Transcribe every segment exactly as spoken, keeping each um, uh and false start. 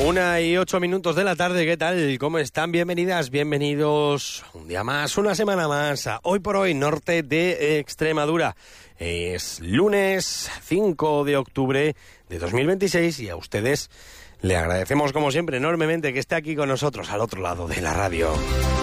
Una y ocho minutos de la tarde, ¿qué tal? ¿Cómo están? Bienvenidas, bienvenidos un día más, una semana más a Hoy por Hoy, norte de Extremadura. Es lunes cinco de octubre de dos mil veintiséis y a ustedes le agradecemos como siempre enormemente que esté aquí con nosotros al otro lado de la radio.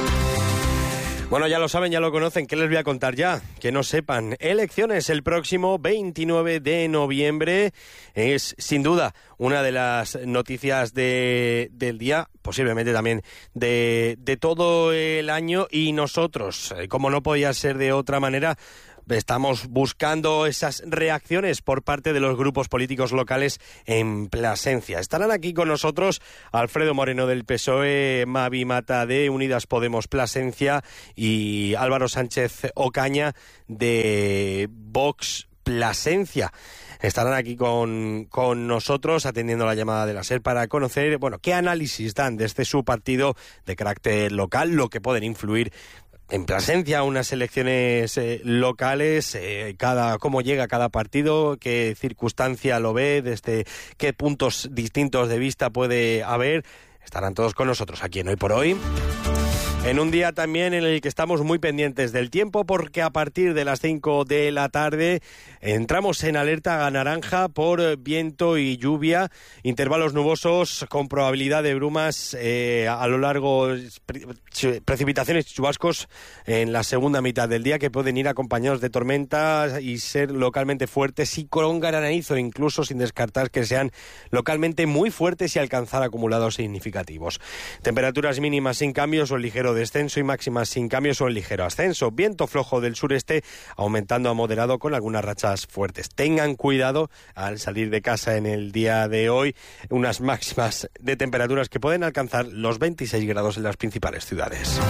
Bueno, ya lo saben, ya lo conocen, ¿qué les voy a contar ya? Que no sepan, elecciones el próximo veintinueve de noviembre es sin duda una de las noticias de, del día, posiblemente también de, de todo el año, y nosotros, como no podía ser de otra manera, estamos buscando esas reacciones por parte de los grupos políticos locales en Plasencia. Estarán aquí con nosotros Alfredo Moreno del P S O E, Mavi Mata de Unidas Podemos Plasencia y Álvaro Sánchez Ocaña de Vox Plasencia. Estarán aquí con, con nosotros atendiendo la llamada de la SER para conocer, bueno, qué análisis dan desde su partido de carácter local, lo que pueden influir en Plasencia, unas elecciones eh, locales, eh, cada cómo llega cada partido, qué circunstancia lo ve, desde qué puntos distintos de vista puede haber. Estarán todos con nosotros aquí en Hoy por Hoy. En un día también en el que estamos muy pendientes del tiempo, porque a partir de las cinco de la tarde entramos en alerta naranja por viento y lluvia, intervalos nubosos con probabilidad de brumas eh, a lo largo, pre precipitaciones y chubascos en la segunda mitad del día que pueden ir acompañados de tormentas y ser localmente fuertes y con granizo, incluso sin descartar que sean localmente muy fuertes y alcanzar acumulados significativos. Temperaturas mínimas sin cambios o ligero descenso y máximas sin cambios o en ligero ascenso. Viento flojo del sureste aumentando a moderado con algunas rachas fuertes. Tengan cuidado al salir de casa en el día de hoy, unas máximas de temperaturas que pueden alcanzar los veintiséis grados en las principales ciudades.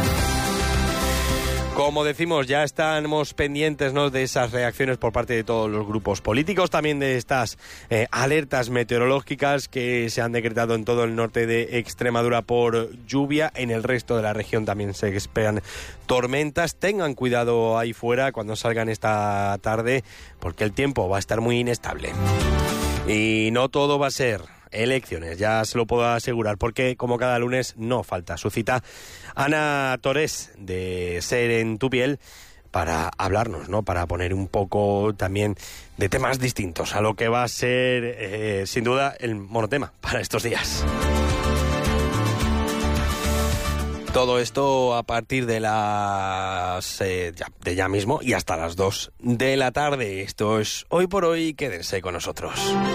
Como decimos, ya estamos pendientes, ¿no?, de esas reacciones por parte de todos los grupos políticos, también de estas eh, alertas meteorológicas que se han decretado en todo el norte de Extremadura por lluvia. En el resto de la región también se esperan tormentas. Tengan cuidado ahí fuera cuando salgan esta tarde, porque el tiempo va a estar muy inestable. Y no todo va a ser elecciones, ya se lo puedo asegurar, porque como cada lunes no falta su cita Ana Torés de Ser en tu piel para hablarnos, ¿no?, para poner un poco también de temas distintos a lo que va a ser eh, sin duda el monotema para estos días. Todo esto a partir de las eh, ya, de ya mismo y hasta las dos de la tarde. Esto es Hoy por Hoy, quédense con nosotros.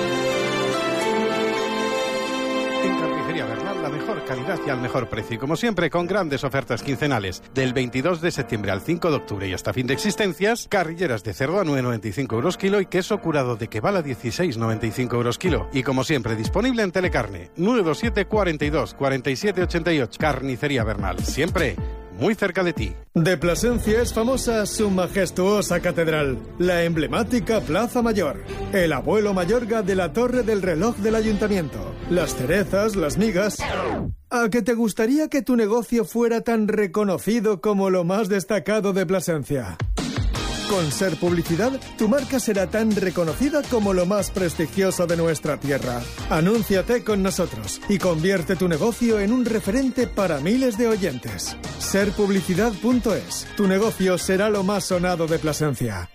En Carnicería Bernal, la mejor calidad y al mejor precio. Y como siempre, con grandes ofertas quincenales. Del veintidós de septiembre al cinco de octubre y hasta fin de existencias, carrilleras de cerdo a nueve con noventa y cinco euros kilo y queso curado de Keval a dieciséis con noventa y cinco euros kilo. Y como siempre, disponible en Telecarne. nueve dos siete, cuarenta y dos, cuarenta y siete, ochenta y ocho. Carnicería Bernal. Siempre muy cerca de ti. De Plasencia es famosa su majestuosa catedral, la emblemática Plaza Mayor, el abuelo Mayorga de la torre del reloj del ayuntamiento, las cerezas, las migas. ¿A que te gustaría que tu negocio fuera tan reconocido como lo más destacado de Plasencia? Con Ser Publicidad, tu marca será tan reconocida como lo más prestigioso de nuestra tierra. Anúnciate con nosotros y convierte tu negocio en un referente para miles de oyentes. ser publicidad punto es. Tu negocio será lo más sonado de Plasencia.